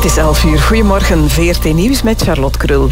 Het is 11 uur. Goedemorgen, VRT Nieuws met Charlotte Krul.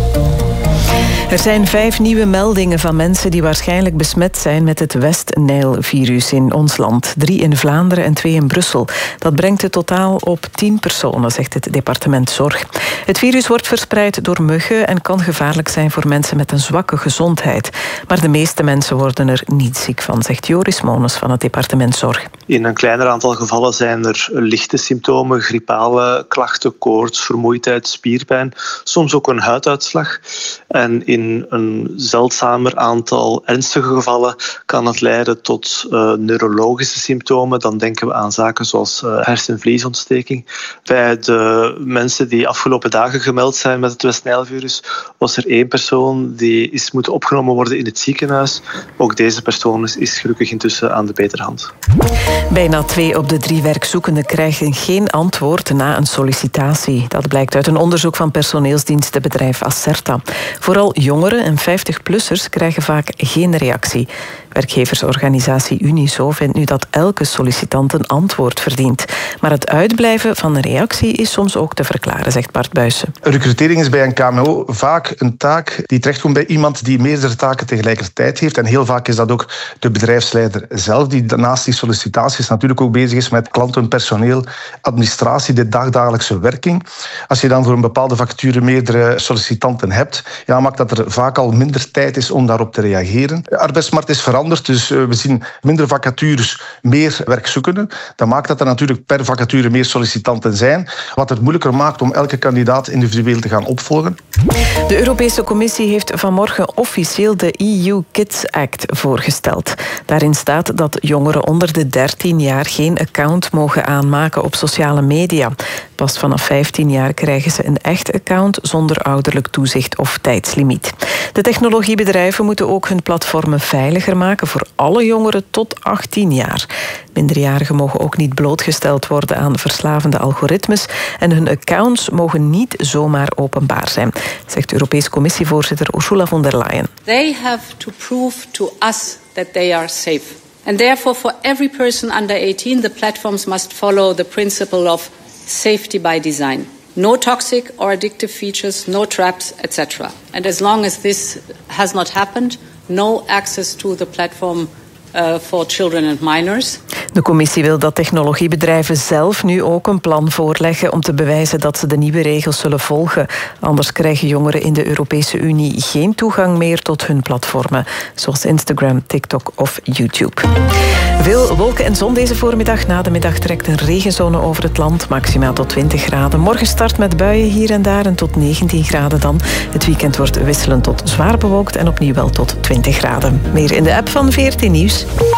Er zijn 5 nieuwe meldingen van mensen die waarschijnlijk besmet zijn met het West-Nijl-virus in ons land. 3 in Vlaanderen en 2 in Brussel. Dat brengt het totaal op 10 personen, zegt het departement Zorg. Het virus wordt verspreid door muggen en kan gevaarlijk zijn voor mensen met een zwakke gezondheid. Maar de meeste mensen worden er niet ziek van, zegt Joris Mones van het departement Zorg. In een kleiner aantal gevallen zijn er lichte symptomen, griepale klachten, koorts, vermoeidheid, spierpijn, soms ook een huiduitslag. En in een zeldzamer aantal ernstige gevallen kan het leiden tot neurologische symptomen. Dan denken we aan zaken zoals hersenvliesontsteking. Bij de mensen die afgelopen dagen gemeld zijn met het West-Nijl-virus was er 1 persoon die is moeten opgenomen worden in het ziekenhuis. Ook deze persoon is gelukkig intussen aan de betere hand. Bijna 2 op de 3 werkzoekenden krijgen geen antwoord na een sollicitatie. Dat blijkt uit een onderzoek van personeelsdienstenbedrijf Acerta. Vooral jongeren en 50-plussers krijgen vaak geen reactie. Werkgeversorganisatie Uniso vindt nu dat elke sollicitant een antwoord verdient. Maar het uitblijven van een reactie is soms ook te verklaren, zegt Bart Buijsen. Recrutering is bij een KMO vaak een taak die terechtkomt bij iemand die meerdere taken tegelijkertijd heeft. En heel vaak is dat ook de bedrijfsleider zelf, die naast die sollicitaties natuurlijk ook bezig is met klanten, personeel, administratie, de dagdagelijkse werking. Als je dan voor een bepaalde vacature meerdere sollicitanten hebt, ja, maakt dat er vaak al minder tijd is om daarop te reageren. De arbeidsmarkt is veranderd, dus we zien minder vacatures, meer werkzoekenden. Dat maakt dat er natuurlijk per vacature meer sollicitanten zijn, wat het moeilijker maakt om elke kandidaat individueel te gaan opvolgen. De Europese Commissie heeft vanmorgen officieel de EU Kids Act voorgesteld. Daarin staat dat jongeren onder de 13 jaar geen account mogen aanmaken op sociale media. Pas vanaf 15 jaar krijgen ze een echt account zonder ouderlijk toezicht of tijdslimiet. De technologiebedrijven moeten ook hun platformen veiliger maken voor alle jongeren tot 18 jaar. Minderjarigen mogen ook niet blootgesteld worden aan verslavende algoritmes en hun accounts mogen niet zomaar openbaar zijn, zegt Europese Commissievoorzitter Ursula von der Leyen. They have to prove to us that they are safe. And therefore for every person under 18 the platforms must follow the principle of safety by design. No toxic or addictive features, no traps, etc. And as long as this has not happened, no access to the platform for children and minors. De commissie wil dat technologiebedrijven zelf nu ook een plan voorleggen om te bewijzen dat ze de nieuwe regels zullen volgen. Anders krijgen jongeren in de Europese Unie geen toegang meer tot hun platformen, zoals Instagram, TikTok of YouTube. Veel wolken en zon deze voormiddag. Na de middag trekt een regenzone over het land, maximaal tot 20 graden. Morgen start met buien hier en daar en tot 19 graden dan. Het weekend wordt wisselend tot zwaar bewolkt en opnieuw wel tot 20 graden. Meer in de app van VRT Nieuws.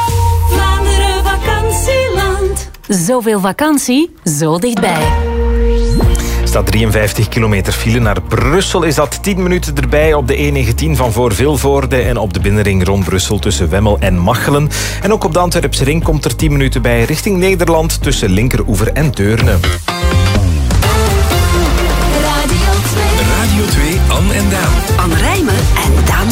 Vlaanderen vakantieland. Zoveel vakantie, zo dichtbij. Er staat 53 kilometer file. Naar Brussel is dat 10 minuten erbij op de E19 van voor Vilvoorde en op de binnenring rond Brussel tussen Wemmel en Machelen. En ook op de Antwerpse ring komt er 10 minuten bij richting Nederland tussen Linkeroever en Deurne. Radio 2. Radio 2, Anne en Daan. Anne Rijmen en